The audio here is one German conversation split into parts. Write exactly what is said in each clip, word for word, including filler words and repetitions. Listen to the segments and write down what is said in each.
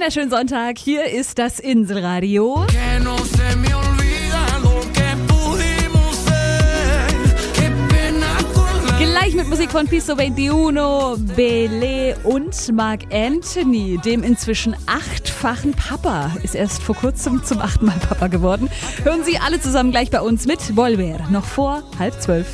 wunderschönen Sonntag. Hier ist das Inselradio. Gleich mit Musik von Piso einundzwanzig, Belé und Marc Anthony, dem inzwischen achtfachen Papa. Ist erst vor kurzem zum achten Mal Papa geworden. Hören Sie alle zusammen gleich bei uns mit Volver, noch vor halb zwölf.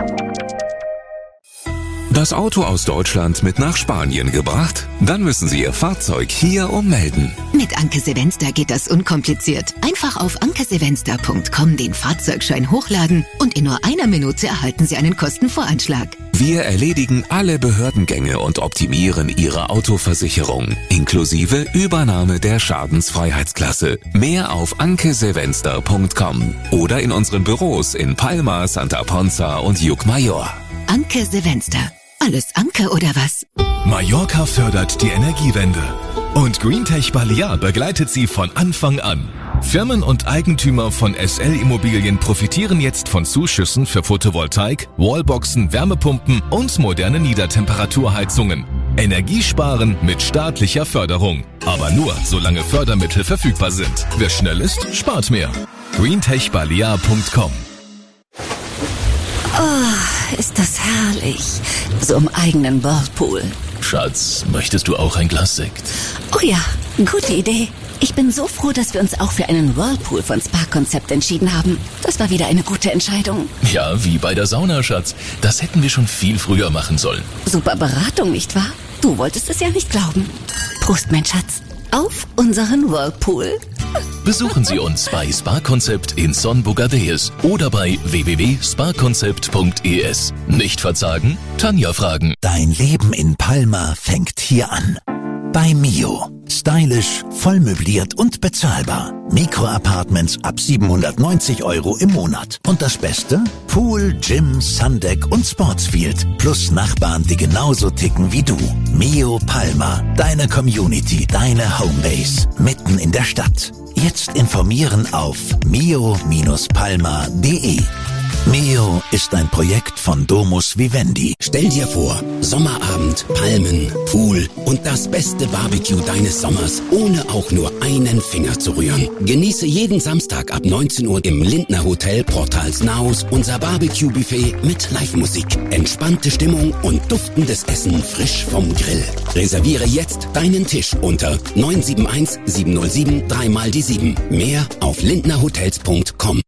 Das Auto aus Deutschland mit nach Spanien gebracht? Dann müssen Sie Ihr Fahrzeug hier ummelden. Mit Anke Sevenster geht das unkompliziert. Einfach auf anke sevenster punkt com den Fahrzeugschein hochladen und in nur einer Minute erhalten Sie einen Kostenvoranschlag. Wir erledigen alle Behördengänge und optimieren Ihre Autoversicherung, inklusive Übernahme der Schadensfreiheitsklasse. Mehr auf anke sevenster punkt com oder in unseren Büros in Palma, Santa Ponza und Llucmajor. Anke Sevenster. Alles Anke oder was? Mallorca fördert die Energiewende. Und Greentech Balear begleitet sie von Anfang an. Firmen und Eigentümer von S L Immobilien profitieren jetzt von Zuschüssen für Photovoltaik, Wallboxen, Wärmepumpen und moderne Niedertemperaturheizungen. Energiesparen mit staatlicher Förderung. Aber nur, solange Fördermittel verfügbar sind. Wer schnell ist, spart mehr. greentech balear punkt com. Oh, ist das herrlich. So im eigenen Whirlpool. Schatz, möchtest du auch ein Glas Sekt? Oh ja, gute Idee. Ich bin so froh, dass wir uns auch für einen Whirlpool von Spa-Konzept entschieden haben. Das war wieder eine gute Entscheidung. Ja, wie bei der Sauna, Schatz. Das hätten wir schon viel früher machen sollen. Super Beratung, nicht wahr? Du wolltest es ja nicht glauben. Prost, mein Schatz. Auf unseren Whirlpool. Besuchen Sie uns bei Spa-Konzept in Son Bogadees oder bei w w w punkt spa konzept punkt e s. Nicht verzagen, Tanja fragen. Dein Leben in Palma fängt hier an. Bei Mio. Stylisch, vollmöbliert und bezahlbar. Mikroapartments ab siebenhundertneunzig Euro im Monat. Und das Beste? Pool, Gym, Sundeck und Sportsfield. Plus Nachbarn, die genauso ticken wie du. Mio Palma. Deine Community, deine Homebase. Mitten in der Stadt. Jetzt informieren auf mio Bindestrich palma punkt de. Mio ist ein Projekt von Domus Vivendi. Stell dir vor, Sommerabend, Palmen, Pool und das beste Barbecue deines Sommers, ohne auch nur einen Finger zu rühren. Genieße jeden Samstag ab neunzehn Uhr im Lindner Hotel Portals Naus unser Barbecue-Buffet mit Live-Musik, entspannte Stimmung und duftendes Essen frisch vom Grill. Reserviere jetzt deinen Tisch unter neun sieben eins sieben null sieben drei mal die sieben. Mehr auf lindnerhotels punkt com.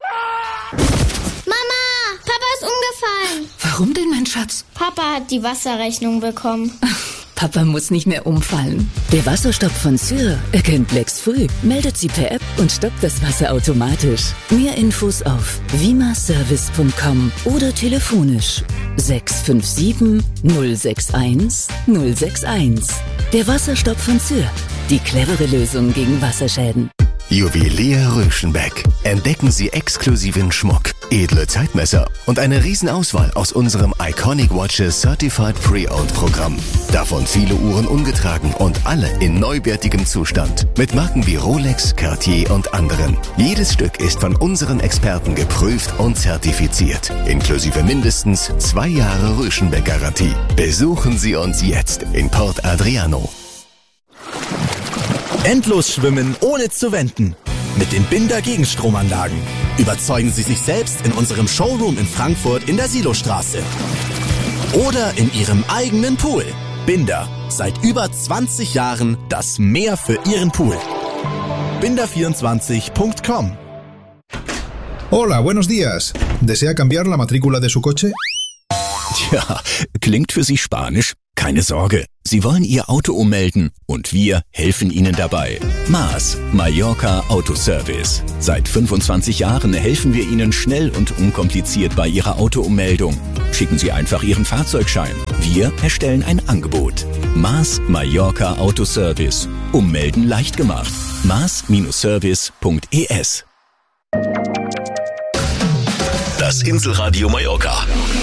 Umgefallen. Warum denn, mein Schatz? Papa hat die Wasserrechnung bekommen. Papa muss nicht mehr umfallen. Der Wasserstopp von Syr erkennt Blacks früh, meldet sie per App und stoppt das Wasser automatisch. Mehr Infos auf vimaservice punkt com oder telefonisch sechs fünf sieben null sechs eins null sechs eins. Der Wasserstopp von Syr. Die clevere Lösung gegen Wasserschäden. Juwelier Röschenbeck. Entdecken Sie exklusiven Schmuck, edle Zeitmesser und eine Riesenauswahl aus unserem Iconic Watches Certified Pre-Owned Programm. Davon viele Uhren ungetragen und alle in neuwertigem Zustand. Mit Marken wie Rolex, Cartier und anderen. Jedes Stück ist von unseren Experten geprüft und zertifiziert. Inklusive mindestens zwei Jahre Röschenbeck-Garantie. Besuchen Sie uns jetzt in Port Adriano. Endlos schwimmen, ohne zu wenden. Mit den Binder Gegenstromanlagen. Überzeugen Sie sich selbst in unserem Showroom in Frankfurt in der Silostraße. Oder in Ihrem eigenen Pool. Binder. Seit über zwanzig Jahren das Meer für Ihren Pool. binder vierundzwanzig punkt com. Hola, buenos días. ¿Desea cambiar la matrícula de su coche? Tja, klingt für Sie Spanisch? Keine Sorge, Sie wollen Ihr Auto ummelden und wir helfen Ihnen dabei. Maas, Mallorca Autoservice. Seit fünfundzwanzig Jahren helfen wir Ihnen schnell und unkompliziert bei Ihrer Autoummeldung. Schicken Sie einfach Ihren Fahrzeugschein. Wir erstellen ein Angebot. Maas, Mallorca Autoservice. Ummelden leicht gemacht. maas Service punkt e s. Das Inselradio Mallorca.